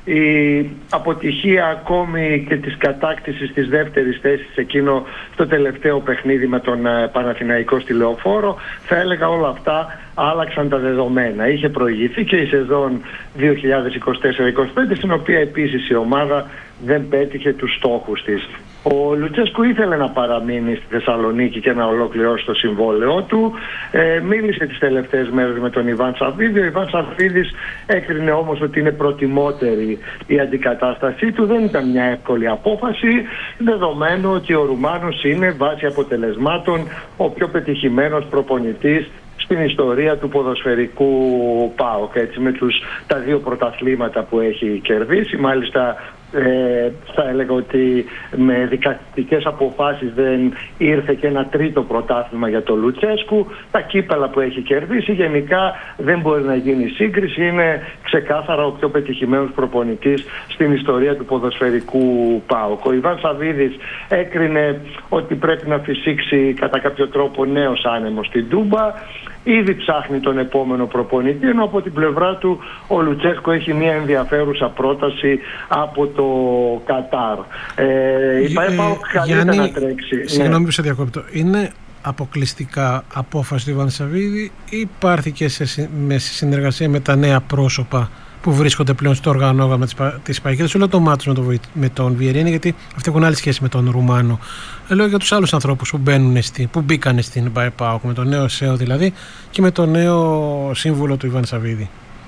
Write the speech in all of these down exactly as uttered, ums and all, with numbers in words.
η αποτυχία ακόμη και της κατάκτησης της δεύτερης θέσης εκείνο το τελευταίο παιχνίδι με τον Παναθηναϊκό στη Λεωφόρο, θα έλεγα όλα αυτά άλλαξαν τα δεδομένα. Είχε προηγηθεί και η σεζόν δύο χιλιάδες είκοσι τέσσερα είκοσι πέντε, στην οποία επίσης η ομάδα δεν πέτυχε τους στόχους της. Ο Λουτσέσκου ήθελε να παραμείνει στη Θεσσαλονίκη και να ολοκληρώσει το συμβόλαιό του. Ε, μίλησε τις τελευταίες μέρες με τον Ιβάν Σαββίδη. Ο Ιβάν Σαββίδης έκρινε όμως ότι είναι προτιμότερη η αντικατάστασή του. Δεν ήταν μια εύκολη απόφαση, δεδομένου ότι ο Ρουμάνος είναι βάσει αποτελεσμάτων ο πιο πετυχημένος προπονητής στην ιστορία του ποδοσφαιρικού ΠΑΟΚ, έτσι, με τους, τα δύο πρωταθλήματα που έχει κερδίσει. Μάλιστα ε, θα έλεγα ότι με δικαστικές αποφάσεις δεν ήρθε και ένα τρίτο πρωτάθλημα για το Λουτσέσκου. Τα κύπελα που έχει κερδίσει γενικά δεν μπορεί να γίνει σύγκριση. Είναι ξεκάθαρα ο πιο πετυχημένος προπονητής στην ιστορία του ποδοσφαιρικού ΠΑΟΚ. Ο Ιβάν Σαββίδης έκρινε ότι πρέπει να φυσήξει κατά κάποιο τρόπο νέος άνεμος στην Τούμπα. Ήδη ψάχνει τον επόμενο προπονητή, ενώ από την πλευρά του ο Λουτσέσκο έχει μια ενδιαφέρουσα πρόταση από το Κατάρ. Ε, η ΠΑΕΠΑΟΚ καλείται να τρέξει. Συγγνώμη που σε διακόπτω. Είναι αποκλειστικά απόφαση του Ιβάν Σαββίδη ή υπάρχει και σε, με συνεργασία με τα νέα πρόσωπα που βρίσκονται πλέον στο οργανόγραμμα της ΠΑΕΚ? Όλο το μάτι με, το, με τον Βιερίνη, γιατί αυτοί έχουν άλλη σχέση με τον Ρουμάνο. Λέω για τους άλλους ανθρώπους που, στη, που μπήκαν στην ΠΑΕΚ, με τον νέο ΣΕΟ δηλαδή και με τον νέο σύμβουλο του Ιβάν Σαββίδη.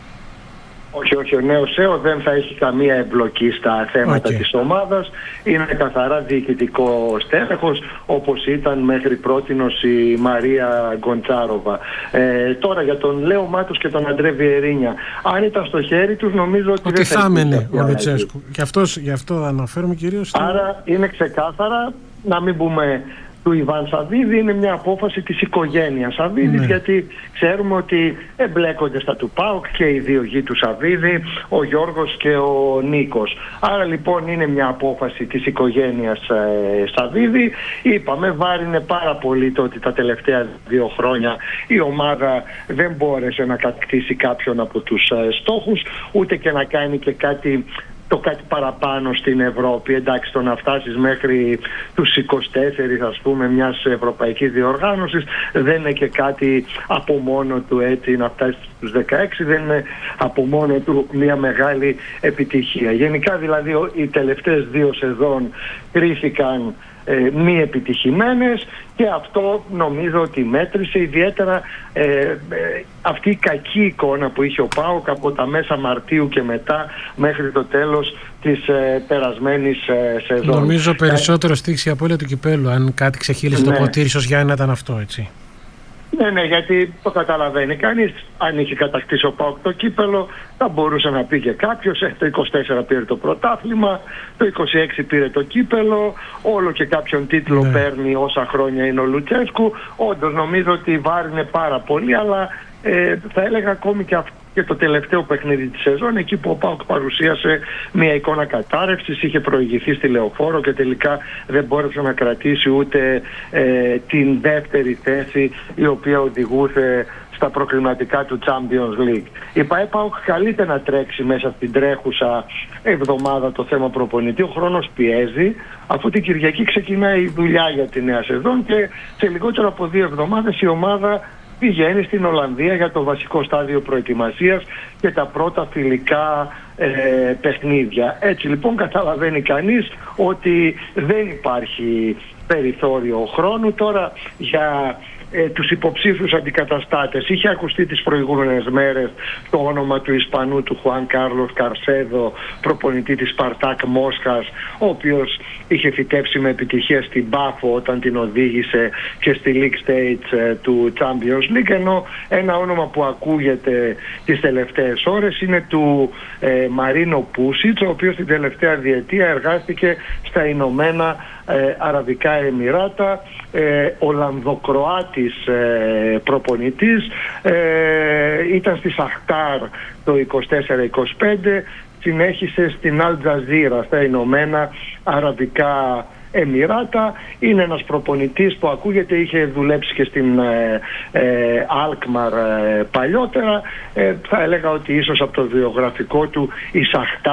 Όχι, όχι, ο νέος ΣΕΟ δεν θα έχει καμία εμπλοκή στα θέματα okay. της ομάδας. Είναι καθαρά διοικητικό στέλεχος, όπως ήταν μέχρι πρότινος η Μαρία Γκοντσάροβα. Ε, τώρα για τον Λέο Μάτος και τον Αντρέ Βιερίνια, αν ήταν στο χέρι τους, νομίζω ότι, ότι δεν θα έμενε ο Λουτσέσκου. Γι' αυτό, γι' αυτό αναφέρομαι κυρίως. Άρα είναι ξεκάθαρα, να μην πούμε του Ιβάν Σαββίδη, είναι μια απόφαση της οικογένειας Σαββίδης, ναι. γιατί ξέρουμε ότι εμπλέκονται στα του ΠΑΟΚ και οι δύο γη του Σαββίδη, ο Γιώργος και ο Νίκος. Άρα λοιπόν είναι μια απόφαση της οικογένειας ε, Σαββίδη. Είπαμε, βάρινε πάρα πολύ το ότι τα τελευταία δύο χρόνια η ομάδα δεν μπόρεσε να κατακτήσει κάποιον από τους ε, στόχους, ούτε και να κάνει και κάτι το κάτι παραπάνω στην Ευρώπη. Εντάξει, το να φτάσεις μέχρι τους είκοσι τέσσερα, ας πούμε, μιας ευρωπαϊκής διοργάνωσης δεν είναι και κάτι από μόνο του, έτσι, να φτάσεις στους δεκαέξι δεν είναι από μόνο του μια μεγάλη επιτυχία. Γενικά δηλαδή οι τελευταίες δύο σεζόν κρίθηκαν Ε, μη επιτυχημένες και αυτό νομίζω ότι μέτρησε ιδιαίτερα ε, ε, αυτή η κακή εικόνα που είχε ο ΠΑΟΚ από τα μέσα Μαρτίου και μετά μέχρι το τέλος της ε, περασμένης ε, σεζόν. Νομίζω περισσότερο στήξει η απώλεια του κυπέλου, αν κάτι ξεχύλισε ναι. το ποτήρι, ίσως για ένα ήταν αυτό, έτσι. Ναι, ναι, γιατί το καταλαβαίνει κανείς. Αν είχε κατακτήσει ο ΠΑΟΚ το κύπελο, θα μπορούσε να πει και κάποιος, ε, το είκοσι τέσσερα πήρε το πρωτάθλημα, το είκοσι έξι πήρε το κύπελο, όλο και κάποιον τίτλο ναι. παίρνει όσα χρόνια είναι ο Λουτσέσκου. Όντως νομίζω ότι βάρινε πάρα πολύ, αλλά ε, θα έλεγα ακόμη και αυτό. Και το τελευταίο παιχνίδι της σεζόν, εκεί που ο ΠΑΟΚ παρουσίασε μια εικόνα κατάρρευσης, είχε προηγηθεί στη Λεωφόρο και τελικά δεν μπόρεσε να κρατήσει ούτε ε, την δεύτερη θέση η οποία οδηγούσε στα προκριματικά του Champions League. Η ΠΑΕΚ καλείται να τρέξει μέσα στην τρέχουσα εβδομάδα το θέμα προπονητή. Ο χρόνος πιέζει, αφού την Κυριακή ξεκινάει η δουλειά για τη νέα σεζόν και σε λιγότερο από δύο εβδομάδες η ομάδα πηγαίνει στην Ολλανδία για το βασικό στάδιο προετοιμασίας και τα πρώτα φιλικά ε, παιχνίδια. Έτσι λοιπόν καταλαβαίνει κανείς ότι δεν υπάρχει περιθώριο χρόνου τώρα για ε, τους υποψήφιους αντικαταστάτες. Είχε ακουστεί τις προηγούμενες μέρες το όνομα του Ισπανού του Χουάν Κάρλος Καρσέδο, προπονητή της Σπαρτάκ Μόσχας, ο οποίος είχε φυτέψει με επιτυχία στην Πάφο όταν την οδήγησε και στη League Stage ε, του Champions League, ενώ ένα όνομα που ακούγεται τις τελευταίες ώρες είναι του ε, Μαρίνο Πούσιτς, ο οποίος την τελευταία διετία εργάστηκε στα Ηνωμένα ε, Αραβικά Εμιράτα, ε, Ολλανδοκροάτης ε, προπονητής, ε, ήταν στη Σαχτάρ το είκοσι τέσσερα είκοσι πέντε, συνέχισε στην Αλ Τζαζίρα στα Ηνωμένα Αραβικά Εμιράτα. Είναι ένας προπονητής που ακούγεται είχε δουλέψει και στην ε, ε, Alkmaar ε, παλιότερα. Ε, θα έλεγα ότι ίσως από το βιογραφικό του η Σαχτάρ